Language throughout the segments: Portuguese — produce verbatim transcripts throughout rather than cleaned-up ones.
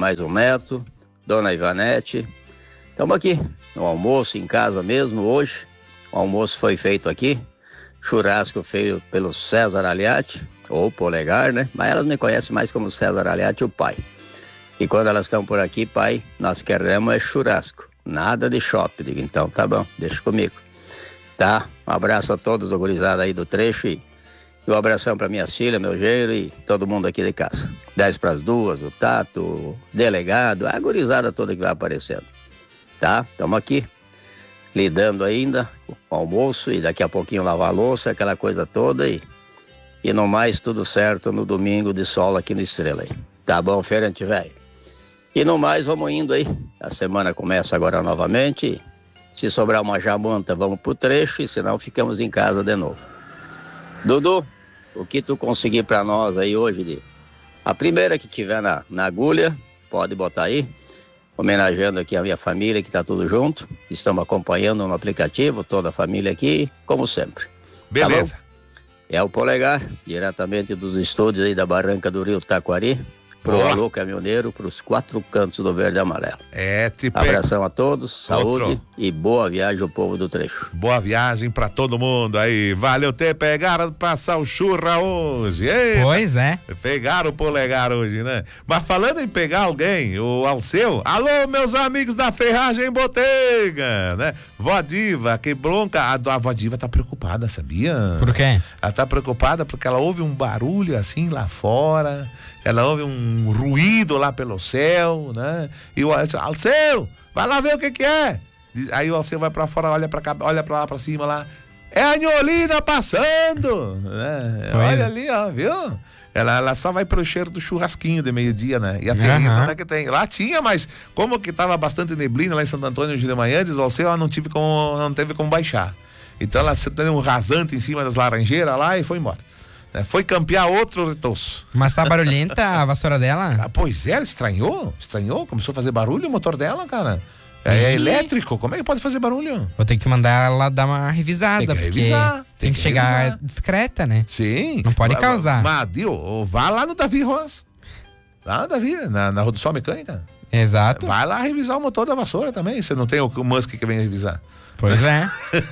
mais um neto, Dona Ivanete. Estamos aqui no almoço em casa mesmo hoje. O almoço foi feito aqui. Churrasco feito pelo César Aliati, ou Polegar, né? Mas elas me conhecem mais como César Aliati, o pai. E quando elas estão por aqui, pai, nós queremos é churrasco. Nada de shopping. Digo, então tá bom, deixa comigo. Tá? Um abraço a todos, a gurizada aí do trecho e, e um abração pra minha filha, meu genro e todo mundo aqui de casa. Dez pras duas, o Tato, o delegado, a gurizada toda que vai aparecendo. Tá? Estamos aqui, lidando ainda com o almoço e daqui a pouquinho lavar a louça, aquela coisa toda e, e no mais tudo certo no domingo de sol aqui no Estrela aí. Tá bom, Ferente velho? E no mais, vamos indo aí. A semana começa agora novamente. Se sobrar uma jamanta, vamos pro trecho. E se não, ficamos em casa de novo. Dudu, o que tu conseguir pra nós aí hoje? De... A primeira que tiver na, na agulha, pode botar aí. Homenageando aqui a minha família, que tá tudo junto. Estamos acompanhando no aplicativo, toda a família aqui, como sempre. Beleza. Tá bom? É o Polegar, diretamente dos estúdios aí da Barranca do Rio Taquari. Pro Boa. Alô Caminhoneiro, pros quatro cantos do verde e amarelo. É, tipo. Abração a todos, saúde Outro. e boa viagem ao povo do trecho. Boa viagem pra todo mundo aí. Valeu ter pegado passar o churra hoje. Eita. Pois é. Pegaram o Polegar hoje, né? Mas falando em pegar alguém, o Alceu, alô, meus amigos da Ferragem Botega, né? Vó Diva, que bronca. A, a Vó Diva tá preocupada, sabia? Por quê? Ela tá preocupada porque ela ouve um barulho assim lá fora, ela ouve um ruído lá pelo céu, né? E o Alceu, Alceu, vai lá ver o que que é. Aí o Alceu vai pra fora, olha pra cá, olha pra lá pra cima lá. É a Nholina passando, né? Olha ali, ó, viu? Ela, ela só vai pro cheiro do churrasquinho de meio-dia, né? E a terrinha Aham. até que tem. Lá tinha, mas como que tava bastante neblina lá em Santo Antônio de manhã, diz o Alceu, ela não tive como, não teve como baixar. Então ela deu um rasante em cima das laranjeiras lá e foi embora. Né? Foi campear outro retoço. Mas tá barulhenta a vassoura dela? Ah, pois é, ela estranhou, estranhou, começou a fazer barulho o motor dela, cara. É, é Ih. elétrico, como é que pode fazer barulho? Vou ter que mandar ela dar uma revisada. Tem que porque revisar, Tem, tem que, que chegar revisar. discreta, né? Sim. Não pode Vá- causar. Mas, Dio, vá lá no Davi Ross. Lá no Davi, na, na Rua do Sol Mecânica. Exato. Vai lá revisar o motor da vassoura também. Você não tem o, o Musk que vem revisar. Pois é.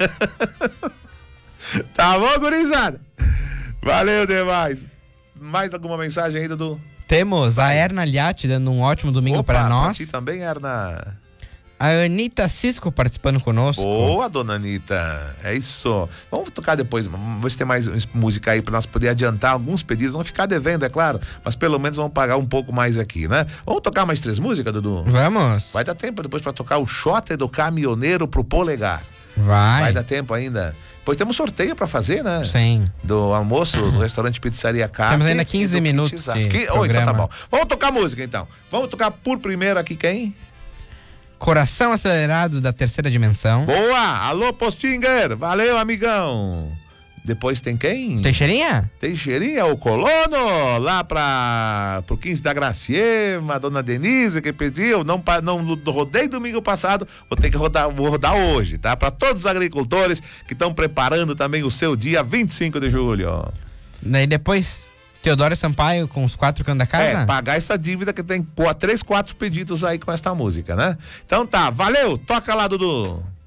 Tá bom, gurizada? Valeu demais. Mais alguma mensagem aí, Dudu? Temos a Erna Liatti dando um ótimo domingo Opa, pra nós. ti também, Erna. A Anitta Cisco participando conosco. Boa, dona Anitta. É isso. Vamos tocar depois. Vamos ver se tem mais música aí pra nós poder adiantar alguns pedidos. Vamos ficar devendo, é claro. Mas pelo menos vamos pagar um pouco mais aqui, né? Vamos tocar mais três músicas, Dudu? Vamos. Vai dar tempo depois pra tocar o Shot do Caminhoneiro pro Polegar. Vai. Vai dar tempo ainda. Depois temos sorteio pra fazer, né? Sim. Do almoço do restaurante Pizzaria Café. Temos ainda quinze minutos de Que... Oh, então tá programa. bom. Vamos tocar música então. Vamos tocar por primeiro aqui quem? Coração Acelerado da Terceira Dimensão. Boa! Alô, Postinger! Valeu, amigão! Depois tem quem? Teixeirinha? Teixeirinha, o colono, lá pra, pro quinze da Graciema, dona Denise que pediu, não, pa- não rodei domingo passado, vou ter que rodar, vou rodar hoje, tá? Pra todos os agricultores que estão preparando também o seu dia vinte e cinco de julho. Daí depois, Teodoro Sampaio com os quatro cantos da casa? É, pagar essa dívida que tem qu- três, quatro pedidos aí com esta música, né? Então tá, valeu, toca lá, Dudu.